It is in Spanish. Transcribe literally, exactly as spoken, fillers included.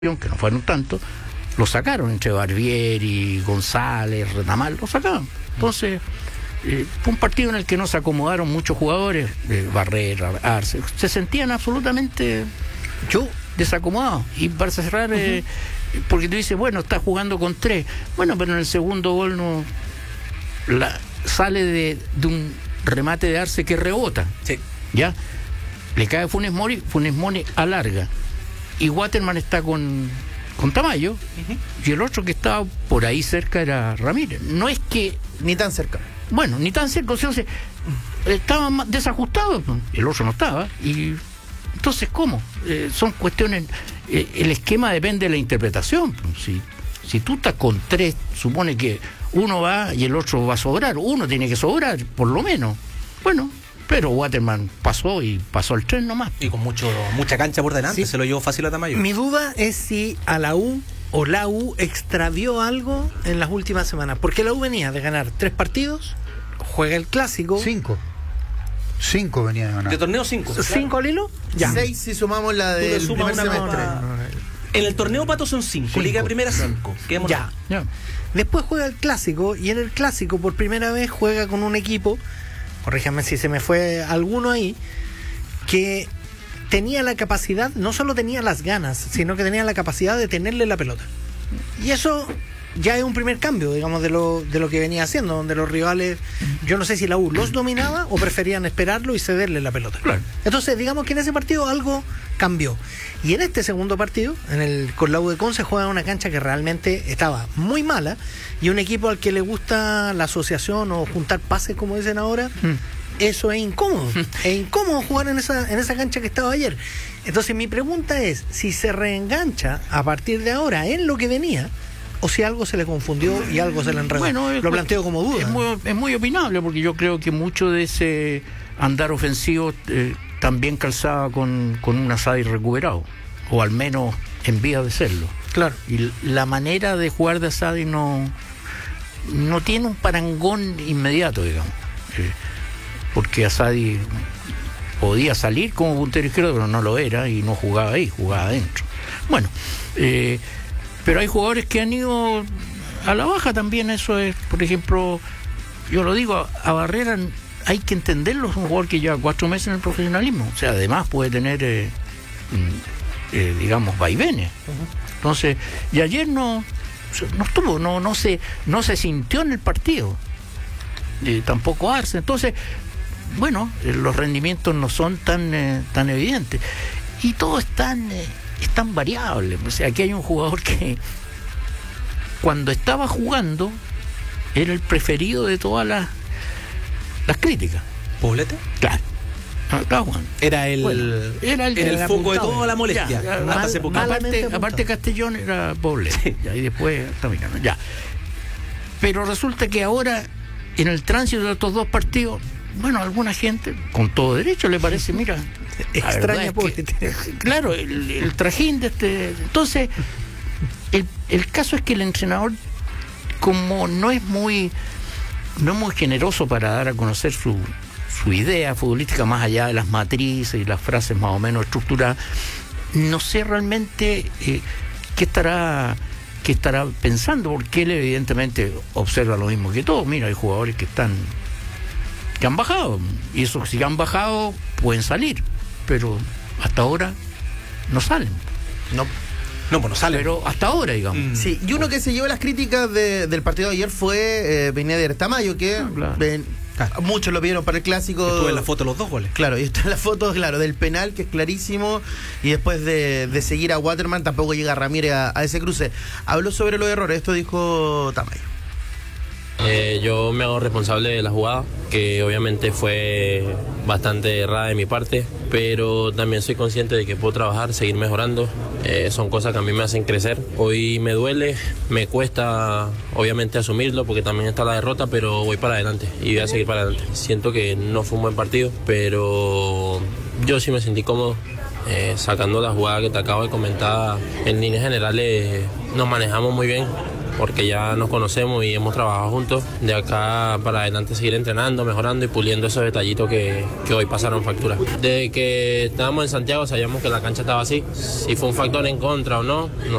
que no fueron tantos, lo sacaron entre Barbieri, González, Retamal, lo sacaron. Entonces, eh, fue un partido en el que no se acomodaron muchos jugadores, eh, Barrera, Arce, se sentían absolutamente yo desacomodados. Y para cerrar, eh, uh-huh. porque tú dices, bueno, está jugando con tres, bueno, pero en el segundo gol no la, sale de, de un remate de Arce que rebota, sí. ¿ya? Le cae Funes Mori, Funes Mori alarga. Y Waterman está con, con Tamayo, uh-huh. y el otro que estaba por ahí cerca era Ramírez. No es que... Ni tan cerca. Bueno, ni tan cerca, o sea, estaban desajustados, el otro no estaba, y entonces, ¿cómo? Eh, son cuestiones... Eh, el esquema depende de la interpretación. Si, si tú estás con tres, supone que uno va y el otro va a sobrar, uno tiene que sobrar, por lo menos. Bueno... Pero Waterman pasó y pasó el tren nomás. Y con mucho mucha cancha por delante, sí. Se lo llevó fácil a Tamayo. Mi duda es si a la U o la U extravió algo en las últimas semanas. Porque la U venía de ganar tres partidos, juega el clásico. Cinco. Cinco venía de ganar. ¿De torneo cinco? ¿Cinco claro. al hilo? Ya. Seis si sumamos la del primer semestre. En el torneo Pato son cinco, cinco. Liga Primera cinco. Quedémonos. Ya. ya. Después juega el clásico y en el clásico por primera vez juega con un equipo, corríjame si se me fue alguno ahí, que tenía la capacidad, no solo tenía las ganas, sino que tenía la capacidad de tenerle la pelota. Y eso ya es un primer cambio, digamos, de lo, de lo que venía haciendo, donde los rivales, yo no sé si la U los dominaba o preferían esperarlo y cederle la pelota. Claro. Entonces, digamos que en ese partido algo cambió. Y en este segundo partido, en el con la U de Conce, juega en una cancha que realmente estaba muy mala, y un equipo al que le gusta la asociación o juntar pases, como dicen ahora, mm. eso es incómodo. Es incómodo jugar en esa, en esa cancha que estaba ayer. Entonces mi pregunta es, si se reengancha a partir de ahora en lo que venía, o si algo se le confundió y algo se le enredó. Bueno, es, lo planteo como duda. Es muy, es muy opinable, porque yo creo que mucho de ese andar ofensivo eh, también calzaba con, con un Asadi recuperado, o al menos en vía de serlo. Claro. Y la manera de jugar de Asadi no, no tiene un parangón inmediato, digamos. Eh, porque Asadi podía salir como puntero izquierdo, pero no lo era y no jugaba ahí, jugaba adentro. Bueno, eh, pero hay jugadores que han ido a la baja también. Eso es, por ejemplo, yo lo digo, a Barrera hay que entenderlo, es un jugador que lleva cuatro meses en el profesionalismo, o sea, además puede tener eh, eh, digamos vaivenes. Uh-huh. Entonces, y ayer no no estuvo, no no se no se sintió en el partido, eh, tampoco Arce. Entonces, bueno, eh, los rendimientos no son tan eh, tan evidentes y todo es tan eh, es tan variable. O sea, aquí hay un jugador que cuando estaba jugando era el preferido de todas las las críticas. ¿Poblete? Claro. No, estaba jugando. Era el, bueno, era el, era el foco de toda la molestia. Ya, mal, hace poco. Aparte, aparte Castellón era Poblete. Sí. Ya, y después terminaron. Ya. Pero resulta que ahora, en el tránsito de estos dos partidos, bueno, a alguna gente, con todo derecho, le parece, mira, extraña Poblete. Claro, el, el trajín de este. Entonces, el, el caso es que el entrenador, como no es muy no es muy generoso para dar a conocer su, su idea futbolística más allá de las matrices y las frases más o menos estructuradas, no sé realmente eh, qué estará qué estará pensando, porque él evidentemente observa lo mismo que todos. Mira, hay jugadores que están que han bajado, y esos si han bajado pueden salir, pero hasta ahora no salen. No. No, pues no sale. Pero hasta ahora, digamos. Mm. Sí, y uno que se llevó las críticas de, del partido de ayer fue eh, Benader Tamayo, que ah, claro. ven, claro. muchos lo vieron para el clásico. Estuvo en la foto los dos goles. Claro, y está en la foto, claro, del penal, que es clarísimo, y después de, de seguir a Waterman, tampoco llega Ramírez a, a ese cruce. Habló sobre los errores, esto dijo Tamayo. Eh, yo me hago responsable de la jugada, que obviamente fue bastante errada de mi parte, pero también soy consciente de que puedo trabajar, seguir mejorando. Eh, son cosas que a mí me hacen crecer. Hoy me duele, me cuesta obviamente asumirlo, porque también está la derrota, pero voy para adelante y voy a seguir para adelante. Siento que no fue un buen partido, pero yo sí me sentí cómodo. Eh, sacando la jugada que te acabo de comentar, en líneas generales nos manejamos muy bien. porque ya nos conocemos y hemos trabajado juntos. De acá para adelante seguir entrenando, mejorando y puliendo esos detallitos que, que hoy pasaron factura. Desde que estábamos en Santiago sabíamos que la cancha estaba así. Si fue un factor en contra o no, no